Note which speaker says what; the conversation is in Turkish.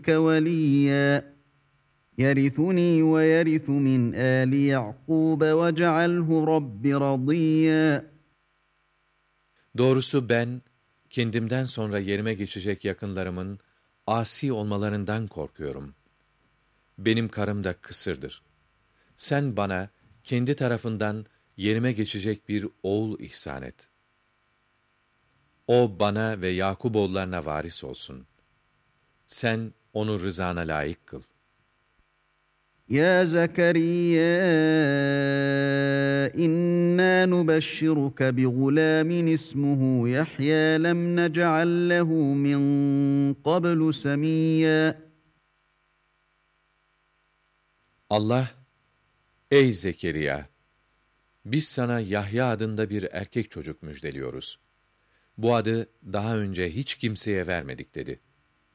Speaker 1: وَلِيًّا يَرِثُنِي وَيَرِثُ مِنْ آلِ يَعْقُوبَ وَاجْعَلْهُ رَبِّ رَضِيًّا.
Speaker 2: Doğrusu ben, kendimden sonra yerime geçecek yakınlarımın asi olmalarından korkuyorum. Benim karım da kısırdır. Sen bana, kendi tarafından yerime geçecek bir oğul ihsan et. O bana ve Yakuboğullarına varis olsun. Sen onu rızana layık kıl.
Speaker 1: يا زكريا إنا نبشرك بغلام اسمه يحيى لم نجعل له من قبل سميا.
Speaker 2: Allah, ey Zekeriya! Biz sana Yahya adında bir erkek çocuk müjdeliyoruz. Bu adı daha önce hiç kimseye vermedik dedi.